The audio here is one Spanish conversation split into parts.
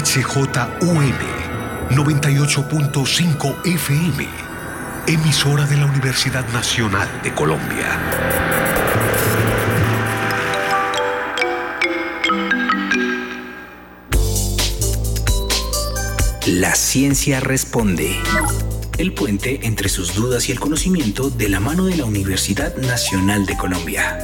HJUN 98.5 FM, emisora de la Universidad Nacional de Colombia. La ciencia responde. El puente entre sus dudas y el conocimiento de la mano de la Universidad Nacional de Colombia.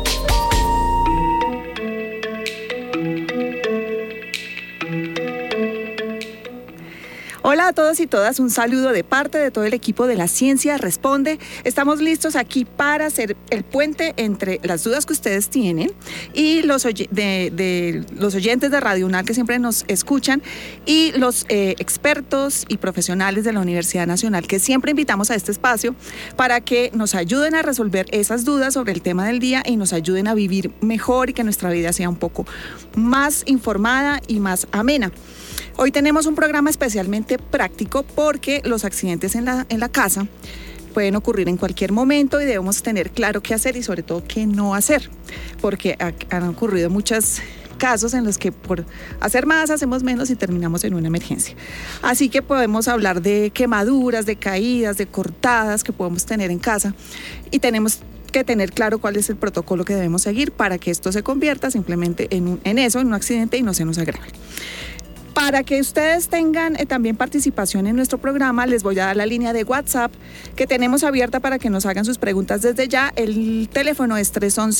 Hola a todos y todas, un saludo de parte de todo el equipo de La Ciencia Responde. Estamos listos aquí para hacer el puente entre las dudas que ustedes tienen y los oyentes de Radio UNAL que siempre nos escuchan y los expertos y profesionales de la Universidad Nacional que siempre invitamos a este espacio para que nos ayuden a resolver esas dudas sobre el tema del día y nos ayuden a vivir mejor y que nuestra vida sea un poco más informada y más amena. Hoy tenemos un programa especialmente práctico porque los accidentes en la casa pueden ocurrir en cualquier momento y debemos tener claro qué hacer y sobre todo qué no hacer, porque han ocurrido muchos casos en los que por hacer más hacemos menos y terminamos en una emergencia. Así que podemos hablar de quemaduras, de caídas, de cortadas que podemos tener en casa y tenemos que tener claro cuál es el protocolo que debemos seguir para que esto se convierta simplemente en un accidente y no se nos agrave. Para que ustedes tengan también participación en nuestro programa, les voy a dar la línea de WhatsApp que tenemos abierta para que nos hagan sus preguntas desde ya. El teléfono es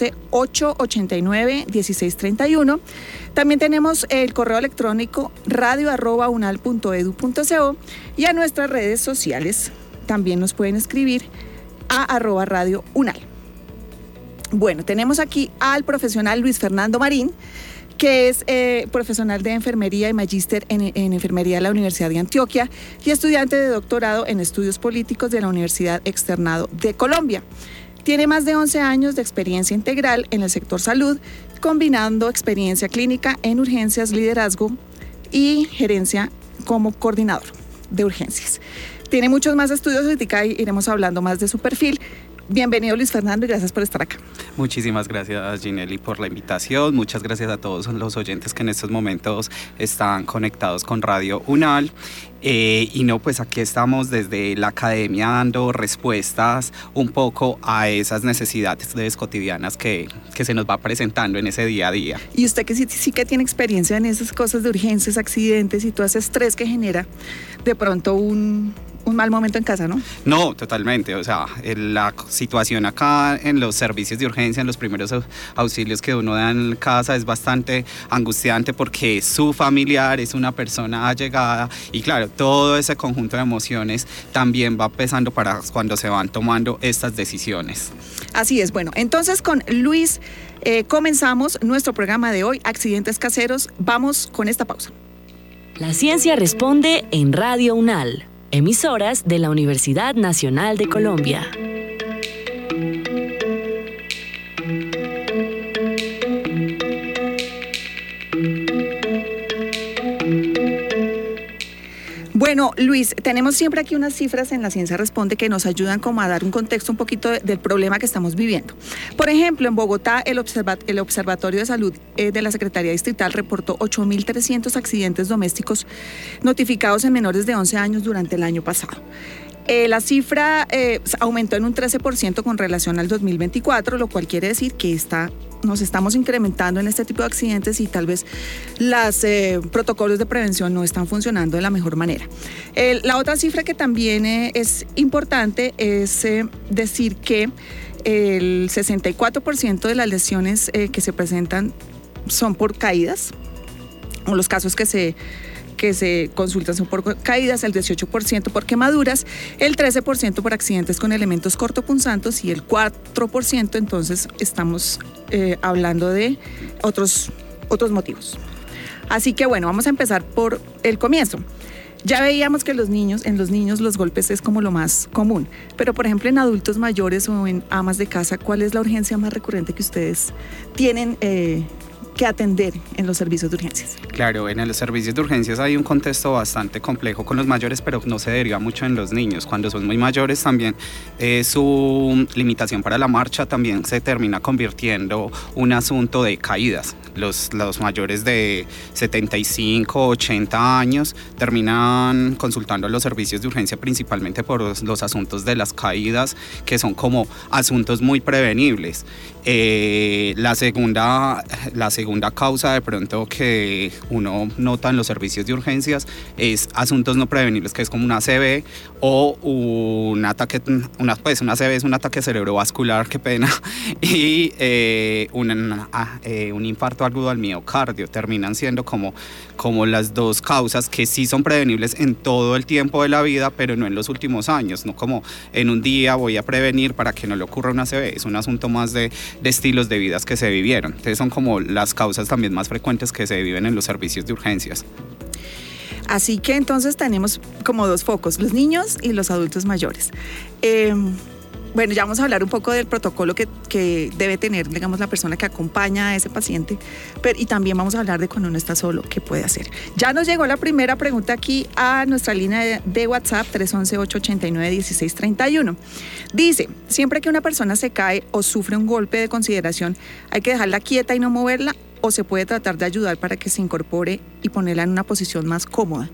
311-889-1631. También tenemos el correo electrónico radio@unal.edu.co y a nuestras redes sociales también nos pueden escribir a @radiounal. Bueno, tenemos aquí al profesional Luis Fernando Marín, que es profesional de enfermería y magíster en enfermería de la Universidad de Antioquia y estudiante de doctorado en estudios políticos de la Universidad Externado de Colombia. Tiene más de 11 años de experiencia integral en el sector salud, combinando experiencia clínica en urgencias, liderazgo y gerencia como coordinador de urgencias. Tiene muchos más estudios, ahorita iremos hablando más de su perfil. Bienvenido Luis Fernando y gracias por estar acá. Muchísimas gracias Ginelli por la invitación, muchas gracias a todos los oyentes que en estos momentos están conectados con Radio UNAL. Pues aquí estamos desde la academia dando respuestas un poco a esas necesidades cotidianas que se nos va presentando en ese día a día. Y usted que sí que tiene experiencia en esas cosas de urgencias, accidentes y todo ese estrés que genera de pronto un mal momento en casa, ¿no? No, totalmente. O sea, la situación acá en los servicios de urgencia, en los primeros auxilios que uno da en casa es bastante angustiante porque su familiar es una persona allegada y claro, todo ese conjunto de emociones también va pesando para cuando se van tomando estas decisiones. Así es. Bueno, entonces con Luis comenzamos nuestro programa de hoy, Accidentes Caseros. Vamos con esta pausa. La Ciencia Responde en Radio UNAL. Emisoras de la Universidad Nacional de Colombia. Bueno, Luis, tenemos siempre aquí unas cifras en La Ciencia Responde que nos ayudan como a dar un contexto un poquito del problema que estamos viviendo. Por ejemplo, en Bogotá, el Observatorio de Salud de la Secretaría Distrital reportó 8.300 accidentes domésticos notificados en menores de 11 años durante el año pasado. La cifra aumentó en un 13% con relación al 2024, lo cual quiere decir que nos estamos incrementando en este tipo de accidentes y tal vez los protocolos de prevención no están funcionando de la mejor manera. La otra cifra que también es importante es decir que el 64% de las lesiones que se presentan son por caídas, o los casos que se consultan son por caídas, el 18% por quemaduras, el 13% por accidentes con elementos cortopunzantes y el 4% entonces estamos hablando de otros motivos. Así que bueno, vamos a empezar por el comienzo. Ya veíamos que en los niños los golpes es como lo más común, pero por ejemplo en adultos mayores o en amas de casa, ¿cuál es la urgencia más recurrente que ustedes tienen que atender en los servicios de urgencias? Claro, en los servicios de urgencias hay un contexto bastante complejo con los mayores, pero no se deriva mucho en los niños. Cuando son muy mayores también su limitación para la marcha también se termina convirtiendo un asunto de caídas. los mayores de 75, 80 años terminan consultando los servicios de urgencia principalmente por los asuntos de las caídas, que son como asuntos muy prevenibles. La segunda causa de pronto que uno nota en los servicios de urgencias es asuntos no prevenibles, que es como una ACV o un ataque, una ACV es un ataque cerebrovascular, qué pena, y un infarto agudo al miocardio. Terminan siendo como las dos causas que sí son prevenibles en todo el tiempo de la vida, pero no en los últimos años, no como en un día voy a prevenir para que no le ocurra una ACV. Es un asunto más de estilos de vidas que se vivieron. Entonces son como las causas también más frecuentes que se viven en los servicios de urgencias. Así que entonces tenemos como dos focos, los niños y los adultos mayores. Bueno, ya vamos a hablar un poco del protocolo que debe tener, digamos, la persona que acompaña a ese paciente, y también vamos a hablar de cuando uno está solo, qué puede hacer. Ya nos llegó la primera pregunta aquí a nuestra línea de WhatsApp, 311-889-1631. Dice, siempre que una persona se cae o sufre un golpe de consideración, ¿hay que dejarla quieta y no moverla, o se puede tratar de ayudar para que se incorpore y ponerla en una posición más cómoda?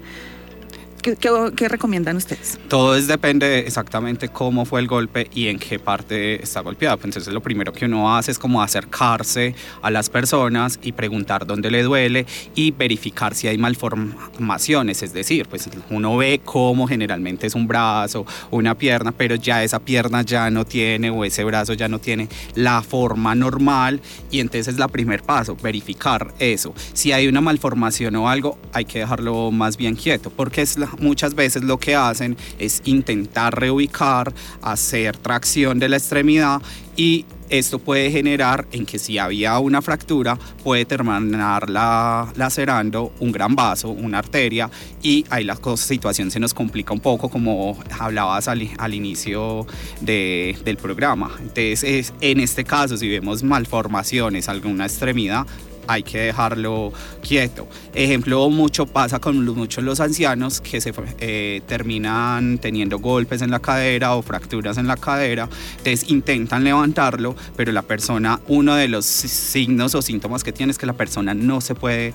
¿Qué recomiendan ustedes? Todo depende exactamente cómo fue el golpe y en qué parte está golpeada. Entonces lo primero que uno hace es como acercarse a las personas y preguntar dónde le duele y verificar si hay malformaciones. Es decir, pues uno ve cómo generalmente es un brazo o una pierna, pero ya esa pierna ya no tiene o ese brazo ya no tiene la forma normal, y entonces es el primer paso, verificar eso. Si hay una malformación o algo, hay que dejarlo más bien quieto, porque muchas veces lo que hacen es intentar reubicar, hacer tracción de la extremidad, y esto puede generar en que si había una fractura puede terminar lacerando un gran vaso, una arteria, y ahí la situación se nos complica un poco, como hablabas al inicio del programa. Entonces en este caso, si vemos malformaciones, alguna extremidad, hay que dejarlo quieto. Ejemplo, mucho pasa con muchos los ancianos que se terminan teniendo golpes en la cadera o fracturas en la cadera. Entonces intentan levantarlo, pero la persona, uno de los signos o síntomas que tiene es que la persona no se puede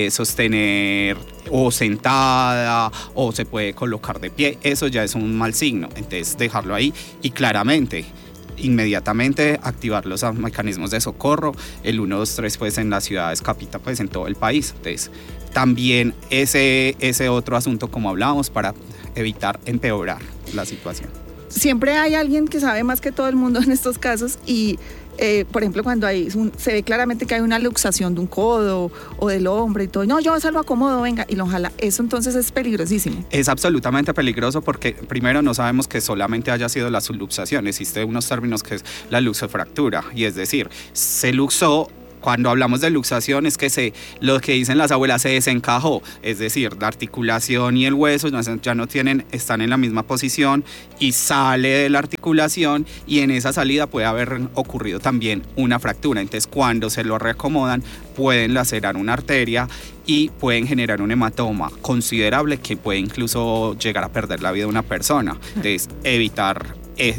sostener o sentada, o se puede colocar de pie. Eso ya es un mal signo. Entonces dejarlo ahí y claramente inmediatamente activar los mecanismos de socorro, el 123 pues en las ciudades capital, pues en todo el país. Entonces también ese otro asunto, como hablábamos, para evitar empeorar la situación. Siempre hay alguien que sabe más que todo el mundo en estos casos, y por ejemplo, cuando se ve claramente que hay una luxación de un codo o del hombro y todo, no, yo se lo acomodo, venga, y lo jala. Eso entonces es peligrosísimo. Es absolutamente peligroso, porque primero no sabemos que solamente haya sido la subluxación. Existen unos términos que es la luxofractura, y es decir, se luxó. Cuando hablamos de luxación es que lo que dicen las abuelas, se desencajó, es decir, la articulación y el hueso ya no están en la misma posición, y sale de la articulación, y en esa salida puede haber ocurrido también una fractura. Entonces cuando se lo reacomodan pueden lacerar una arteria y pueden generar un hematoma considerable que puede incluso llegar a perder la vida de una persona. Entonces evitar,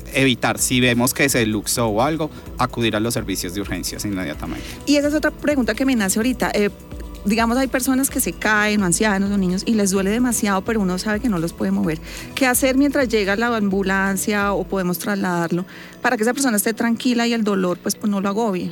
si vemos que se luxó o algo, acudir a los servicios de urgencias inmediatamente. Y esa es otra pregunta que me nace ahorita. Digamos, hay personas que se caen, o ancianos o niños, y les duele demasiado, pero uno sabe que no los puede mover. ¿Qué hacer mientras llega la ambulancia o podemos trasladarlo para que esa persona esté tranquila y el dolor pues no lo agobie?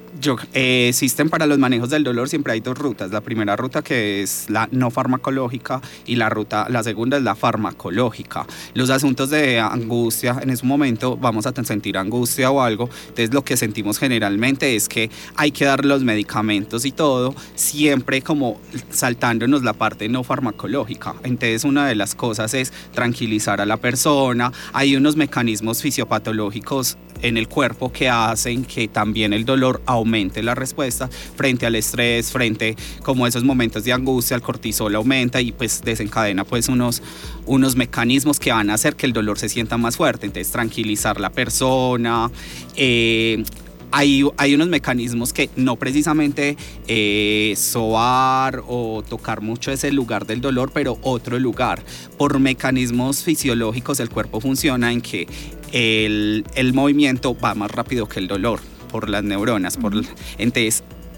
Existen para los manejos del dolor, siempre hay dos rutas. La primera ruta, que es la no farmacológica, y la segunda es la farmacológica. Los asuntos de angustia, en ese momento vamos a sentir angustia o algo, entonces lo que sentimos generalmente es que hay que dar los medicamentos y todo, siempre como saltándonos la parte no farmacológica. Entonces una de las cosas es tranquilizar a la persona. Hay unos mecanismos fisiopatológicos en el cuerpo que hacen que también el dolor aumente la respuesta frente al estrés, frente como esos momentos de angustia, el cortisol aumenta y pues desencadena pues unos mecanismos que van a hacer que el dolor se sienta más fuerte. Entonces tranquilizar la persona. Hay unos mecanismos que no precisamente sobar o tocar mucho ese lugar del dolor, pero otro lugar. Por mecanismos fisiológicos el cuerpo funciona en que el movimiento va más rápido que el dolor por las neuronas. Entonces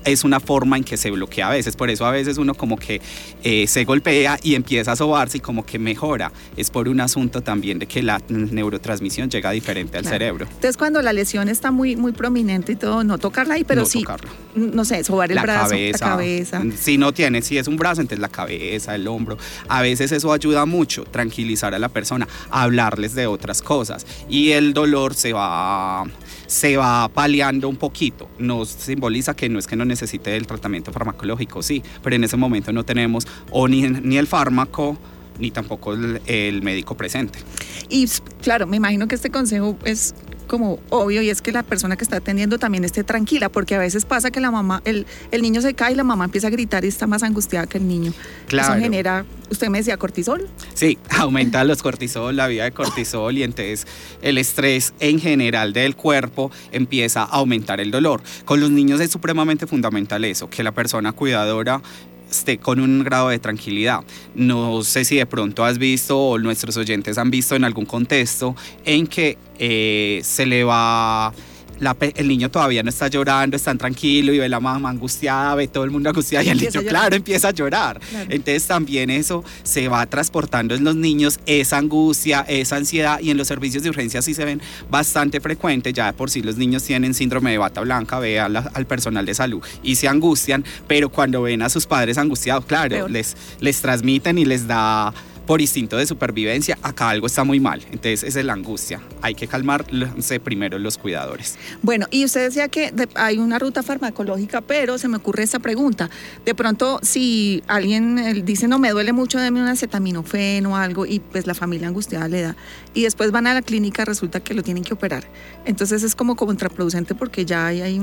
es una forma en que se bloquea a veces. Por eso a veces uno como que se golpea y empieza a sobarse y como que mejora. Es por un asunto también de que la neurotransmisión llega diferente al cerebro. Entonces cuando la lesión está muy, muy prominente y todo, no tocarla ahí, pero no sí, tocarlo. No sé, sobar el brazo, la cabeza. Si es un brazo, entonces la cabeza, el hombro. A veces eso ayuda mucho, tranquilizar a la persona, hablarles de otras cosas y el dolor se va paliando un poquito. Nos simboliza que no es que no necesite el tratamiento farmacológico, sí, pero en ese momento no tenemos o ni el fármaco ni tampoco el médico presente. Y claro, me imagino que este consejo es como obvio y es que la persona que está atendiendo también esté tranquila, porque a veces pasa que la mamá, el niño se cae y la mamá empieza a gritar y está más angustiada que el niño. Claro. Eso genera, usted me decía, cortisol. Sí, aumenta los cortisol, la vida de cortisol y entonces el estrés en general del cuerpo empieza a aumentar el dolor. Con los niños es supremamente fundamental eso, que la persona cuidadora esté con un grado de tranquilidad. No sé si de pronto has visto o nuestros oyentes han visto en algún contexto en que se le va... el niño todavía no está llorando, está tranquilo y ve la mamá angustiada, ve todo el mundo angustiado y el niño, claro, empieza a llorar. Claro. Entonces también eso se va transportando en los niños, esa angustia, esa ansiedad, y en los servicios de urgencia sí se ven bastante frecuentes. Ya de por sí los niños tienen síndrome de bata blanca, ve al personal de salud y se angustian, pero cuando ven a sus padres angustiados, claro, les transmiten y les da... por instinto de supervivencia, acá algo está muy mal. Entonces esa es la angustia. Hay que calmarse primero los cuidadores. Bueno, y usted decía que hay una ruta farmacológica, pero se me ocurre esta pregunta. De pronto, si alguien dice, no, me duele mucho, deme un acetaminofén o algo, y pues la familia angustiada le da, y después van a la clínica, resulta que lo tienen que operar. Entonces es como contraproducente porque ya hay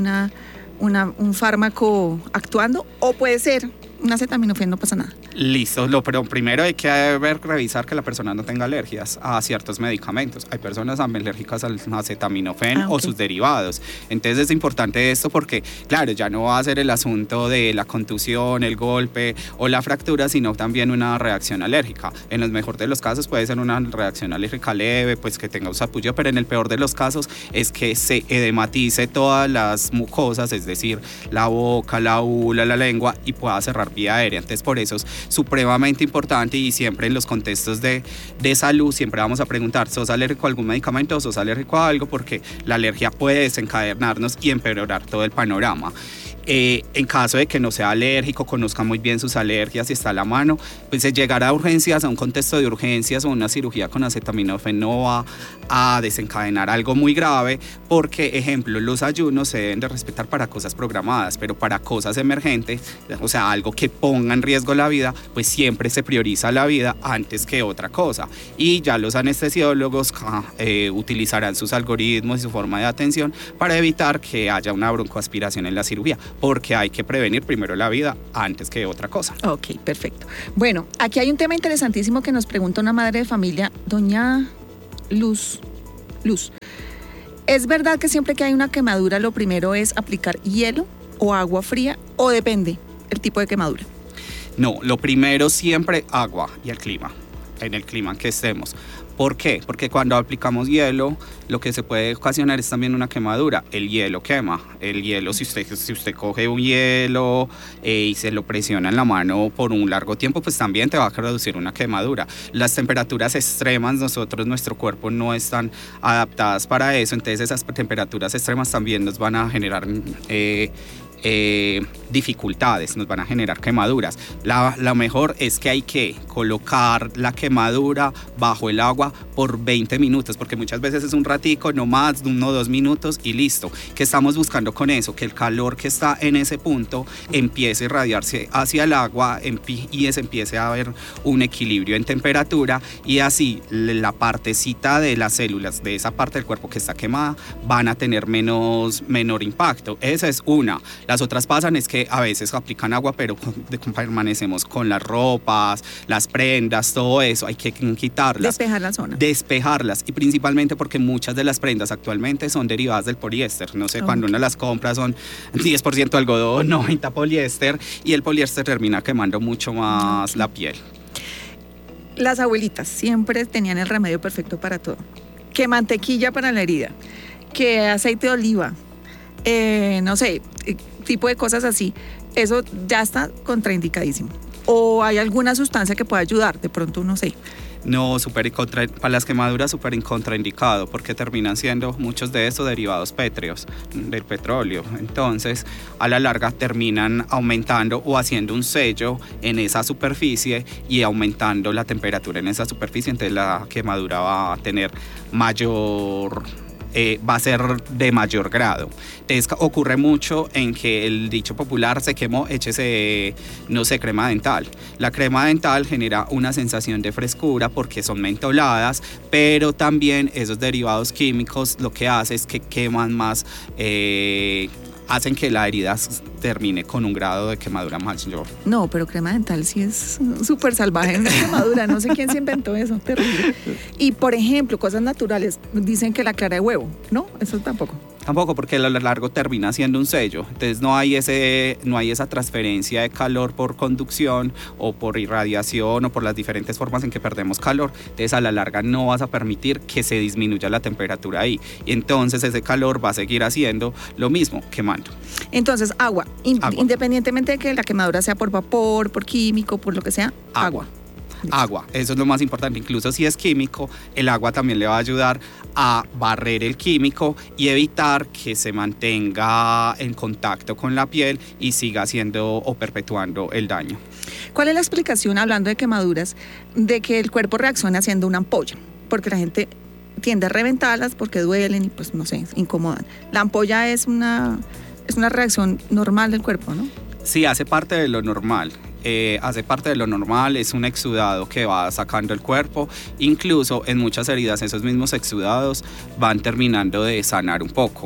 un fármaco actuando, o puede ser un acetaminofén, no pasa nada. Listo, pero primero hay que revisar que la persona no tenga alergias a ciertos medicamentos. Hay personas alérgicas al acetaminofén o sus derivados. Entonces es importante esto porque, claro, ya no va a ser el asunto de la contusión, el golpe o la fractura, sino también una reacción alérgica. En el mejor de los casos puede ser una reacción alérgica leve, pues que tenga un sarpullido, pero en el peor de los casos es que se edematice todas las mucosas, es decir, la boca, la ula, la lengua, y pueda cerrar vía aérea. Entonces por eso es supremamente importante, y siempre en los contextos de salud siempre vamos a preguntar, ¿sos alérgico a algún medicamento o sos alérgico a algo? Porque la alergia puede desencadenarnos y empeorar todo el panorama. En caso de que no sea alérgico, conozca muy bien sus alergias y está a la mano, pues llegar a urgencias, a un contexto de urgencias o una cirugía con acetaminofén no va a desencadenar algo muy grave, porque, ejemplo, los ayunos se deben de respetar para cosas programadas, pero para cosas emergentes, o sea, algo que ponga en riesgo la vida, pues siempre se prioriza la vida antes que otra cosa. Y ya los anestesiólogos utilizarán sus algoritmos y su forma de atención para evitar que haya una broncoaspiración en la cirugía, porque hay que prevenir primero la vida antes que otra cosa. Ok, perfecto. Bueno, aquí hay un tema interesantísimo que nos pregunta una madre de familia, doña Luz. ¿Es verdad que siempre que hay una quemadura lo primero es aplicar hielo o agua fría, o depende el tipo de quemadura? No, lo primero siempre agua y el clima, en el clima en que estemos. ¿Por qué? Porque cuando aplicamos hielo, lo que se puede ocasionar es también una quemadura. El hielo quema. El hielo, si usted coge un hielo y se lo presiona en la mano por un largo tiempo, pues también te va a producir una quemadura. Las temperaturas extremas, nuestro cuerpo no están adaptadas para eso, entonces esas temperaturas extremas también nos van a generar dificultades, nos van a generar quemaduras. Lo mejor es que hay que colocar la quemadura bajo el agua por 20 minutos, porque muchas veces es un ratico, no más de 1 o 2 minutos y listo. ¿Qué estamos buscando con eso? Que el calor que está en ese punto empiece a irradiarse hacia el agua y se empiece a haber un equilibrio en temperatura, y así la partecita de las células de esa parte del cuerpo que está quemada van a tener menor impacto. Esa es una. Las otras pasan es que a veces aplican agua, pero permanecemos con las ropas, las prendas, todo eso, hay que quitarlas. Despejar la zona. Despejarlas, y principalmente porque muchas de las prendas actualmente son derivadas del poliéster. No sé, cuando uno las compra son 10% algodón, 90% poliéster, y el poliéster termina quemando mucho más la piel. Las abuelitas siempre tenían el remedio perfecto para todo. Que mantequilla para la herida, que aceite de oliva, no sé, tipo de cosas así, eso ya está contraindicadísimo. ¿O hay alguna sustancia que pueda ayudar? De pronto, no sé. No, para las quemaduras súper contraindicado, porque terminan siendo muchos de estos derivados pétreos del petróleo. Entonces, a la larga terminan aumentando o haciendo un sello en esa superficie y aumentando la temperatura en esa superficie. Entonces, la quemadura va a tener va a ser de mayor grado. Entonces, ocurre mucho en que el dicho popular se quemó, échese, no sé, crema dental. La crema dental genera una sensación de frescura porque son mentoladas, pero también esos derivados químicos lo que hace es que queman más, hacen que la herida termine con un grado de quemadura mayor. No, pero crema dental sí es súper salvaje en la quemadura. No sé quién se inventó eso, terrible. Y, por ejemplo, cosas naturales, dicen que la clara de huevo, ¿no? Eso tampoco. Tampoco, porque a lo largo termina siendo un sello. Entonces no hay esa transferencia de calor por conducción o por irradiación o por las diferentes formas en que perdemos calor. Entonces a la larga no vas a permitir que se disminuya la temperatura ahí. Y entonces ese calor va a seguir haciendo lo mismo, quemando. Entonces, agua. Independientemente de que la quemadura sea por vapor, por químico, por lo que sea, agua. Agua, eso es lo más importante. Incluso si es químico, el agua también le va a ayudar a barrer el químico y evitar que se mantenga en contacto con la piel y siga haciendo o perpetuando el daño. ¿Cuál es la explicación, hablando de quemaduras, de que el cuerpo reacciona haciendo una ampolla? Porque la gente tiende a reventarlas porque duelen y pues no sé, incomodan. La ampolla es una reacción normal del cuerpo, ¿no? Sí, hace parte de lo normal. Es un exudado que va sacando el cuerpo. Incluso en muchas heridas esos mismos exudados van terminando de sanar un poco.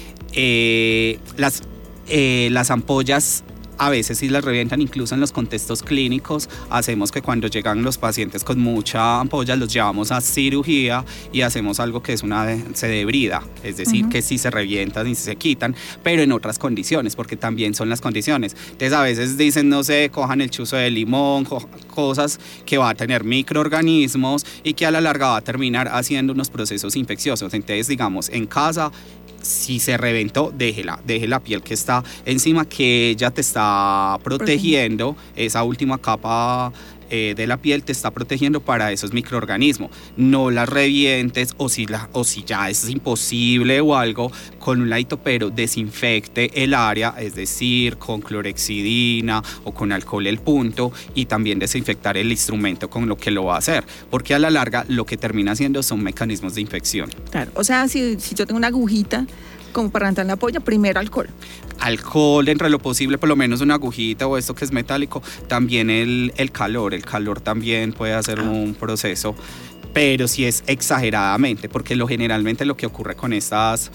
Las ampollas a veces sí las revientan, incluso en los contextos clínicos hacemos que cuando llegan los pacientes con mucha ampolla los llevamos a cirugía y hacemos algo que es se debrida, es decir, que sí se revientan y se quitan, pero en otras condiciones, porque también son las condiciones. Entonces a veces dicen, no sé, cojan el chuzo de limón, cosas que va a tener microorganismos y que a la larga va a terminar haciendo unos procesos infecciosos. Entonces, digamos, en casa, si se reventó, deje la piel que está encima, que ella te está protegiendo, esa última capa de la piel te está protegiendo para esos microorganismos. No las revientes, o si ya es imposible o algo, con un ladito, pero desinfecte el área, es decir, con clorexidina o con alcohol el punto, y también desinfectar el instrumento con lo que lo va a hacer, porque a la larga lo que termina haciendo son mecanismos de infección. Claro, o sea, si yo tengo una agujita como para entrar en la ampolla, primero alcohol. Alcohol dentro de lo posible, por lo menos una agujita o esto que es metálico. También el calor también puede hacer un proceso, pero si es exageradamente, porque generalmente lo que ocurre con estas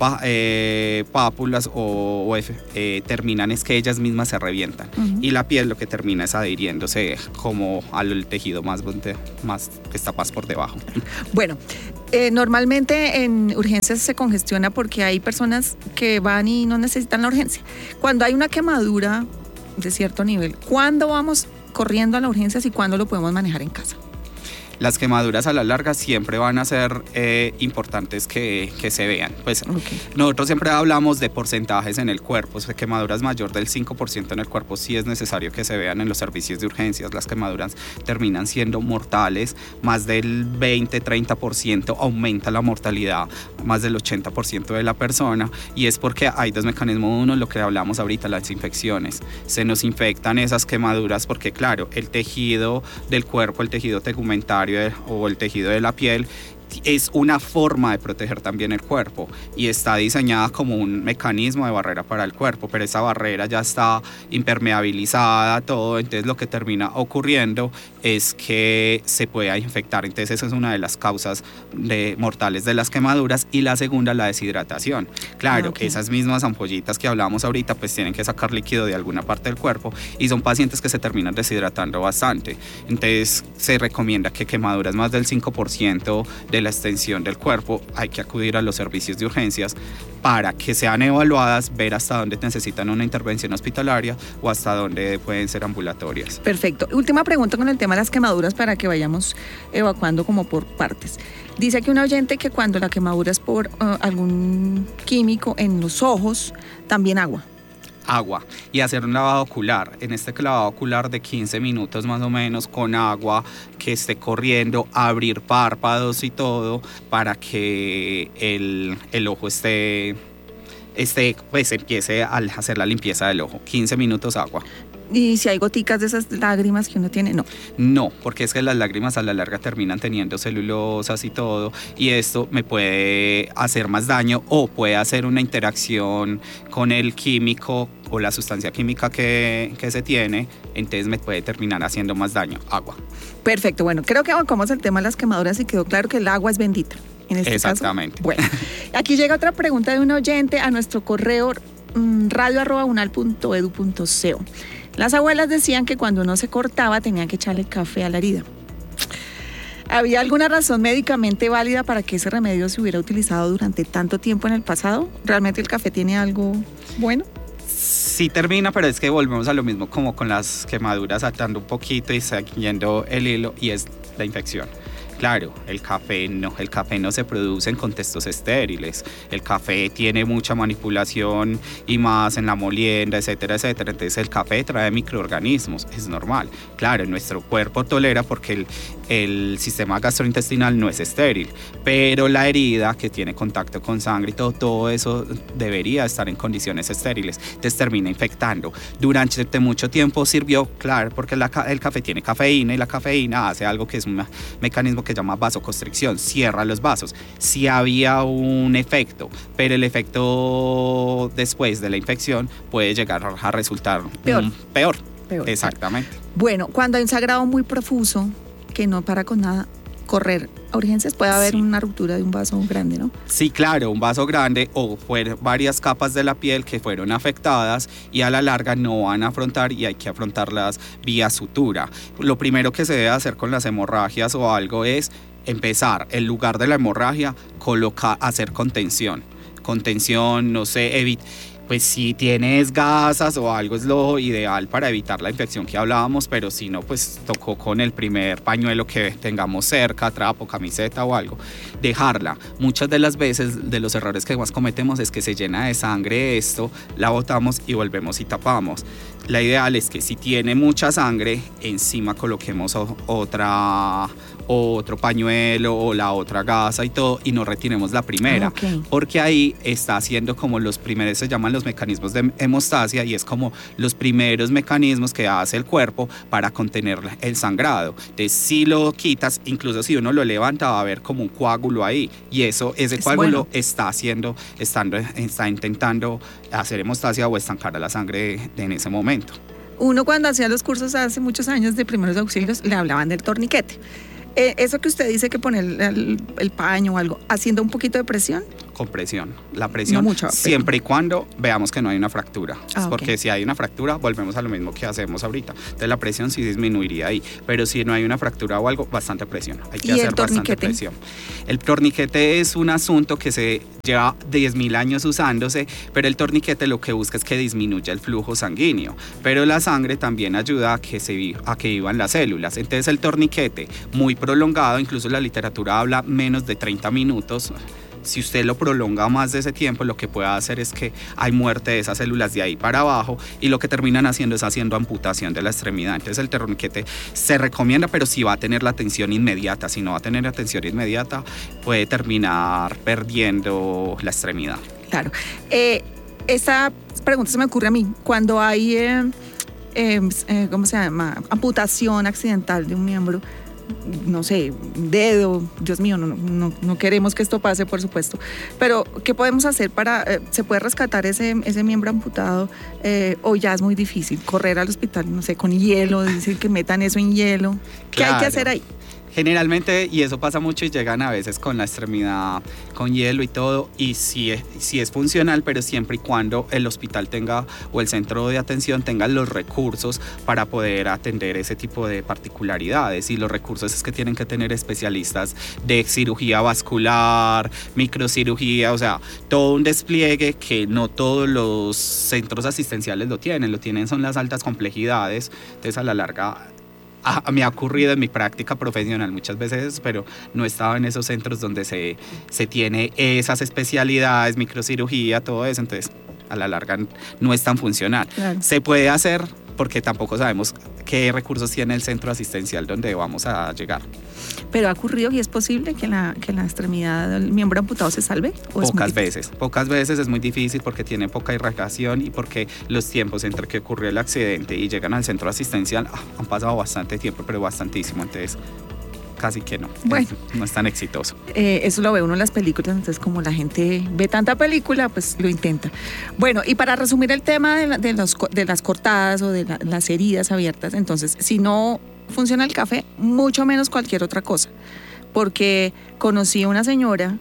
pápulas terminan es que ellas mismas se revientan, y la piel lo que termina es adhiriéndose como al tejido más que está más por debajo. Bueno, normalmente en urgencias se congestiona porque hay personas que van y no necesitan la urgencia. Cuando hay una quemadura de cierto nivel, ¿cuándo vamos corriendo a la urgencia y cuándo lo podemos manejar en casa? Las quemaduras a la larga siempre van a ser importantes que se vean. Pues nosotros siempre hablamos de porcentajes en el cuerpo. Quemaduras mayor del 5% en el cuerpo sí es necesario que se vean en los servicios de urgencias. Las quemaduras terminan siendo mortales. Más del 20-30% aumenta la mortalidad, más del 80% de la persona. Y es porque hay dos mecanismos. Uno, lo que hablamos ahorita, las infecciones. Se nos infectan esas quemaduras porque, claro, el tejido del cuerpo, el tejido tegumentario o el tejido de la piel, es una forma de proteger también el cuerpo y está diseñada como un mecanismo de barrera para el cuerpo, pero esa barrera ya está impermeabilizada, todo. Entonces lo que termina ocurriendo es que se pueda infectar. Entonces esa es una de las causas mortales de las quemaduras. Y la segunda, la deshidratación. Claro, esas mismas ampollitas que hablamos ahorita pues tienen que sacar líquido de alguna parte del cuerpo y son pacientes que se terminan deshidratando bastante. Entonces se recomienda que quemaduras más del 5% de la extensión del cuerpo hay que acudir a los servicios de urgencias para que sean evaluadas, ver hasta dónde necesitan una intervención hospitalaria o hasta dónde pueden ser ambulatorias. Perfecto. Última pregunta con el tema de las quemaduras para que vayamos evacuando como por partes. Dice aquí un oyente que cuando la quemadura es por algún químico en los ojos, también agua. agua y hacer un lavado ocular. En este lavado ocular de 15 minutos más o menos con agua que esté corriendo, abrir párpados y todo para que el ojo pues empiece a hacer la limpieza del ojo. 15 minutos agua. Y si hay goticas de esas lágrimas que uno tiene, no. No, porque es que las lágrimas a la larga terminan teniendo celulosas y todo, y esto me puede hacer más daño o puede hacer una interacción con el químico o la sustancia química que se tiene, entonces me puede terminar haciendo más daño. Agua. Perfecto, bueno, creo que abarcamos el tema de las quemaduras y quedó claro que el agua es bendita. En este Exactamente. Caso. Bueno, aquí llega otra pregunta de un oyente a nuestro correo radio@unal.edu.co. Las abuelas decían que cuando uno se cortaba tenían que echarle café a la herida. ¿Había alguna razón médicamente válida para que ese remedio se hubiera utilizado durante tanto tiempo en el pasado? ¿Realmente el café tiene algo bueno? Sí termina, pero es que volvemos a lo mismo como con las quemaduras, atando un poquito y siguiendo el hilo, y es la infección. Claro, el café no se produce en contextos estériles. El café tiene mucha manipulación y más en la molienda, etcétera, etcétera. Entonces el café trae microorganismos, es normal. Claro, nuestro cuerpo tolera porque el sistema gastrointestinal no es estéril, pero la herida que tiene contacto con sangre y todo eso debería estar en condiciones estériles. Entonces termina infectando. Durante mucho tiempo sirvió, claro, porque el café tiene cafeína y la cafeína hace algo que es un mecanismo que se llama vasoconstricción, cierra los vasos. Sí había un efecto, pero el efecto después de la infección puede llegar a resultar peor. Exactamente. Bueno, cuando hay un sangrado muy profuso que no para con nada, correr a urgencias, puede haber una ruptura de un vaso grande, ¿no? Sí, claro, un vaso grande o varias capas de la piel que fueron afectadas y a la larga no van a afrontar y hay que afrontarlas vía sutura. Lo primero que se debe hacer con las hemorragias o algo es empezar, en lugar de la hemorragia, hacer contención, no sé, pues si tienes gasas o algo es lo ideal para evitar la infección que hablábamos, pero si no, pues tocó con el primer pañuelo que tengamos cerca, trapo, camiseta o algo, dejarla. Muchas de las veces de los errores que más cometemos es que se llena de sangre esto, la botamos y volvemos y tapamos. La ideal es que si tiene mucha sangre, encima coloquemos otro pañuelo o la otra gasa y todo, y no retiremos la primera, porque ahí está haciendo como los primeros, se llaman los mecanismos de hemostasia, y es como los primeros mecanismos que hace el cuerpo para contener el sangrado. Entonces si lo quitas, incluso si uno lo levanta, va a haber como un coágulo ahí, y ese coágulo está intentando hacer hemostasia o estancar a la sangre en ese momento. Uno cuando hacía los cursos hace muchos años de primeros auxilios le hablaban del torniquete. Eso que usted dice que poner el paño o algo, haciendo un poquito de presión. Con presión. La presión, no mucho, siempre y cuando veamos que no hay una fractura. Porque si hay una fractura, volvemos a lo mismo que hacemos ahorita. Entonces la presión sí disminuiría ahí. Pero si no hay una fractura o algo, bastante presión. Hay que hacer bastante presión. El torniquete es un asunto que se lleva 10.000 años usándose, pero el torniquete lo que busca es que disminuya el flujo sanguíneo. Pero la sangre también ayuda a que vivan las células. Entonces el torniquete, muy prolongado, incluso la literatura habla menos de 30 minutos. Si usted lo prolonga más de ese tiempo, lo que puede hacer es que hay muerte de esas células de ahí para abajo, y lo que terminan haciendo es haciendo amputación de la extremidad. Entonces el torniquete se recomienda, pero si va a tener la atención inmediata. Si no va a tener atención inmediata, puede terminar perdiendo la extremidad. Claro. Esta pregunta se me ocurre a mí. Cuando hay, ¿cómo se llama? Amputación accidental de un miembro, no sé, dedo, Dios mío, no queremos que esto pase, por supuesto, pero ¿qué podemos hacer se puede rescatar ese miembro amputado, o ya es muy difícil correr al hospital, no sé, con hielo, decir que metan eso en hielo? ¿Qué hay que hacer ahí? Generalmente, y eso pasa mucho, y llegan a veces con la extremidad con hielo y todo, y sí es funcional, pero siempre y cuando el hospital tenga, o el centro de atención tenga los recursos para poder atender ese tipo de particularidades. Y los recursos es que tienen que tener especialistas de cirugía vascular, microcirugía, o sea, todo un despliegue que no todos los centros asistenciales lo tienen, son las altas complejidades. Entonces a la larga me ha ocurrido en mi práctica profesional muchas veces, pero no he estado en esos centros donde se tiene esas especialidades, microcirugía, todo eso. Entonces a la larga no es tan funcional. Claro. Se puede hacer porque tampoco sabemos qué recursos tiene el centro asistencial donde vamos a llegar. ¿Pero ha ocurrido y es posible que la extremidad del miembro amputado se salve? Pocas veces es muy difícil porque tiene poca irrigación y porque los tiempos entre que ocurrió el accidente y llegan al centro asistencial han pasado bastante tiempo, pero bastantísimo, entonces casi que no, bueno, no es tan exitoso. Eso lo ve uno en las películas, entonces como la gente ve tanta película, pues lo intenta. Bueno, y para resumir el tema de las cortadas o de las heridas abiertas, entonces, si no funciona el café, mucho menos cualquier otra cosa, porque conocí a una señora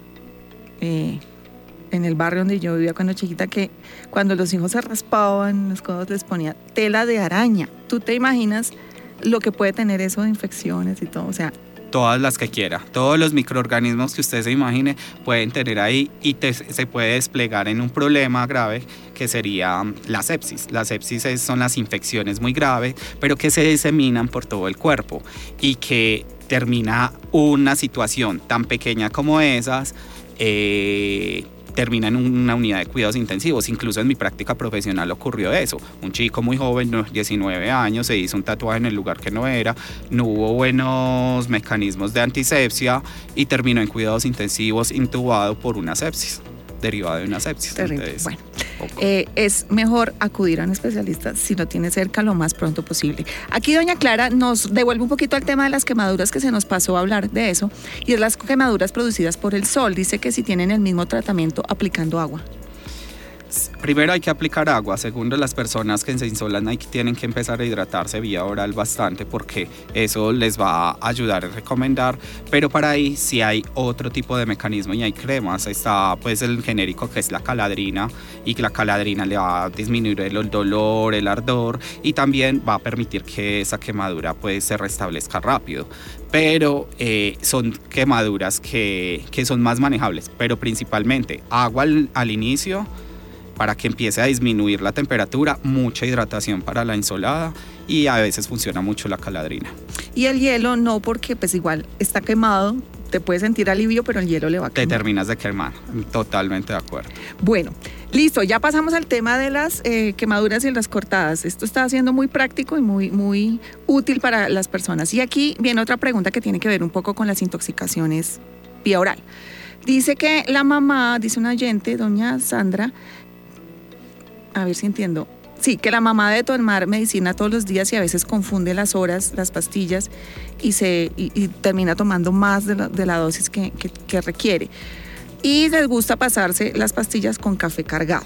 en el barrio donde yo vivía cuando chiquita que cuando los hijos se raspaban los codos les ponía tela de araña. ¿Tú te imaginas lo que puede tener eso de infecciones y todo? O sea, todas las que quiera, todos los microorganismos que usted se imagine pueden tener ahí y se puede desplegar en un problema grave que sería la sepsis. La sepsis son las infecciones muy graves, pero que se diseminan por todo el cuerpo y que termina una situación tan pequeña como esas, termina en una unidad de cuidados intensivos. Incluso en mi práctica profesional ocurrió eso. Un chico muy joven, 19 años, se hizo un tatuaje en el lugar que no era, no hubo buenos mecanismos de antisepsia y terminó en cuidados intensivos intubado por una sepsis, derivada de una sepsis. Terrible. Entonces, bueno, es mejor acudir a un especialista si lo tiene cerca lo más pronto posible. Aquí doña Clara nos devuelve un poquito al tema de las quemaduras, que se nos pasó a hablar de eso, y es las quemaduras producidas por el sol. Dice que si tienen el mismo tratamiento aplicando agua. Primero hay que aplicar agua. Segundo, las personas que se insolan tienen que empezar a hidratarse vía oral bastante porque eso les va a ayudar a recomendar. Pero para ahí sí hay otro tipo de mecanismo y hay cremas. Está pues el genérico que es la caladrina, y la caladrina le va a disminuir el dolor, el ardor, y también va a permitir que esa quemadura pues se restablezca rápido. Pero son quemaduras que son más manejables, pero principalmente agua al inicio para que empiece a disminuir la temperatura, mucha hidratación para la insolada, y a veces funciona mucho la caladrina. Y el hielo no, porque pues igual está quemado, te puedes sentir alivio, pero el hielo le va a quemar. Te terminas de quemar, totalmente de acuerdo. Bueno, listo, ya pasamos al tema de las quemaduras y las cortadas. Esto está siendo muy práctico y muy útil para las personas. Y aquí viene otra pregunta que tiene que ver un poco con las intoxicaciones vía oral. Dice que la mamá, dice una oyente, doña Sandra, a ver si entiendo. Sí, que la mamá debe tomar medicina todos los días y a veces confunde las horas, las pastillas, y termina tomando más de la dosis que requiere. Y les gusta pasarse las pastillas con café cargado.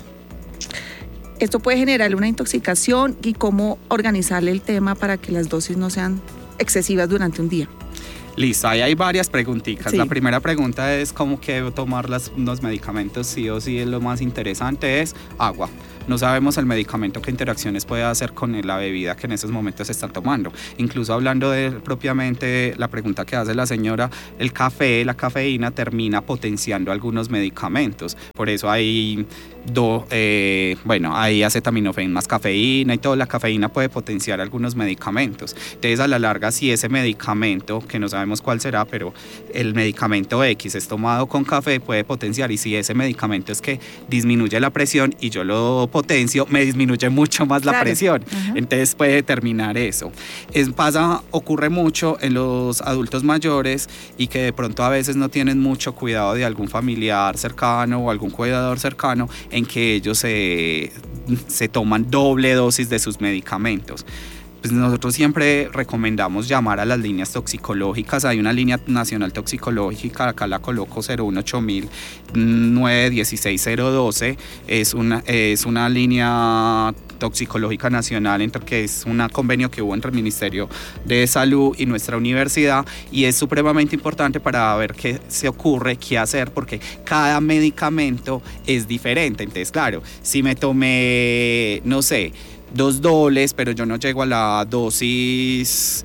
Esto puede generar una intoxicación, y cómo organizarle el tema para que las dosis no sean excesivas durante un día. Listo, ahí hay varias preguntitas. Sí. La primera pregunta es cómo que tomar los medicamentos sí o sí. Lo más interesante es agua. No sabemos el medicamento qué interacciones puede hacer con la bebida que en esos momentos se están tomando. Incluso hablando de propiamente la pregunta que hace la señora, el café, la cafeína termina potenciando algunos medicamentos. Por eso hay hay acetaminofén más cafeína y toda la cafeína puede potenciar algunos medicamentos. Entonces a la larga, si ese medicamento, que no sabemos cuál será, pero el medicamento X es tomado con café, puede potenciar, y si ese medicamento es que disminuye la presión y yo lo potencio, me disminuye mucho más la presión. Ajá. Entonces puede determinar eso. Ocurre mucho en los adultos mayores y que de pronto a veces no tienen mucho cuidado de algún familiar cercano o algún cuidador cercano, en que ellos se toman doble dosis de sus medicamentos. Pues nosotros siempre recomendamos llamar a las líneas toxicológicas. Hay una línea nacional toxicológica, acá la coloco, 018-916-012. Es una línea toxicológica nacional, que es un convenio que hubo entre el Ministerio de Salud y nuestra universidad, y es supremamente importante para ver qué se ocurre, qué hacer, porque cada medicamento es diferente. Entonces, claro, si me tomé, no sé, 2 dobles, pero yo no llego a la dosis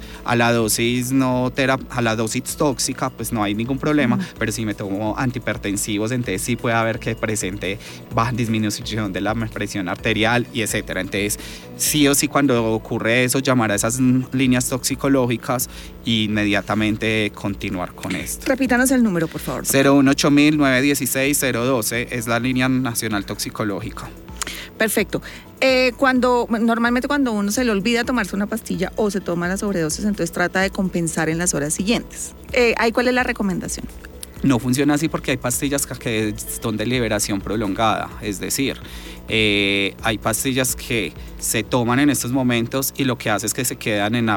tóxica, pues no hay ningún problema. Pero si me tomo antihipertensivos, entonces sí puede haber que presente baja disminución de la presión arterial y etcétera. Entonces sí o sí, cuando ocurre eso, llamar a esas líneas toxicológicas e inmediatamente continuar con esto. Repítanos el número, por favor. 018-916-012 es la línea nacional toxicológica. Perfecto. Normalmente cuando uno se le olvida tomarse una pastilla o se toma la sobredosis, entonces trata de compensar en las horas siguientes. ¿Ahí cuál es la recomendación? No funciona así porque hay pastillas que son de liberación prolongada, es decir, hay pastillas que se toman en estos momentos y lo que hace es que se quedan en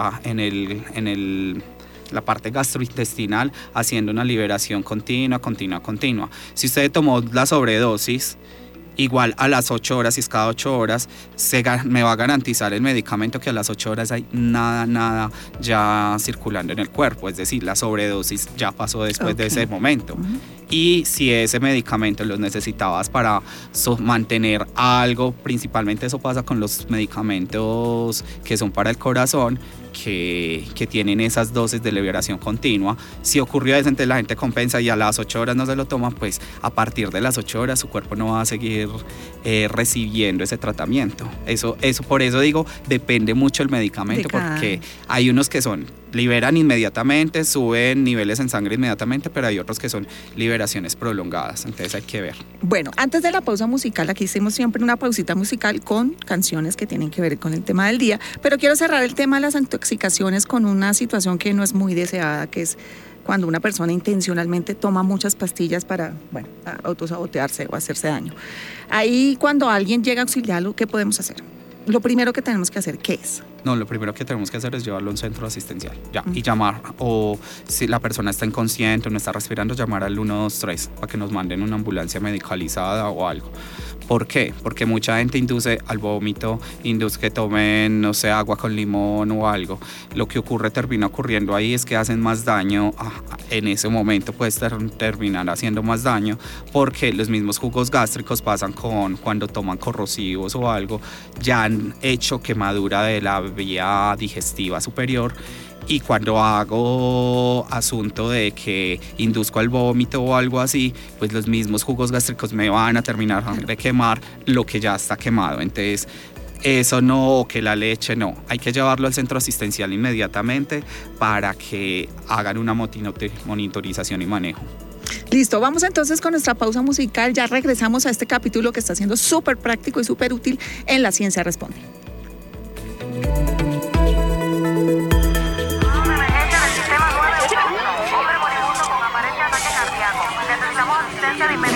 la parte gastrointestinal haciendo una liberación continua. Si usted tomó la sobredosis, igual a las 8 horas, si es cada 8 horas, me va a garantizar el medicamento que a las 8 horas hay nada ya circulando en el cuerpo. Es decir, la sobredosis ya pasó después de ese momento. Uh-huh. Y si ese medicamento lo necesitabas para mantener algo, principalmente eso pasa con los medicamentos que son para el corazón, que tienen esas dosis de liberación continua. Si ocurrió eso, entonces la gente compensa y a las 8 horas no se lo toma, pues a partir de las 8 horas su cuerpo no va a seguir recibiendo ese tratamiento. Por eso digo, depende mucho el medicamento, porque hay unos que liberan inmediatamente, suben niveles en sangre inmediatamente, pero hay otros que son liberaciones prolongadas, entonces hay que ver. Bueno, antes de la pausa musical, aquí hicimos siempre una pausita musical con canciones que tienen que ver con el tema del día, pero quiero cerrar el tema de las intoxicaciones con una situación que no es muy deseada, que es cuando una persona intencionalmente toma muchas pastillas para, autosabotearse o hacerse daño. Ahí, cuando alguien llega a auxiliarlo, ¿qué podemos hacer? Lo primero que tenemos que hacer, ¿qué es? No, lo primero que tenemos que hacer es llevarlo a un centro asistencial, y llamar, o si la persona está inconsciente o no está respirando, llamar al 123 para que nos manden una ambulancia medicalizada o algo. ¿Por qué? Porque mucha gente induce al vómito, induce que tomen, no sé, agua con limón o algo. Lo que termina ocurriendo ahí es que hacen más daño, en ese momento puedes terminar haciendo más daño, porque los mismos jugos gástricos pasan cuando toman corrosivos o algo, ya han hecho quemadura de la vía digestiva superior. Y cuando hago asunto de que induzco al vómito o algo así, pues los mismos jugos gástricos me van a terminar de quemar lo que ya está quemado. Entonces, eso no, que la leche no. Hay que llevarlo al centro asistencial inmediatamente para que hagan una monitorización y manejo. Listo, vamos entonces con nuestra pausa musical. Ya regresamos a este capítulo que está siendo súper práctico y súper útil en La Ciencia Responde.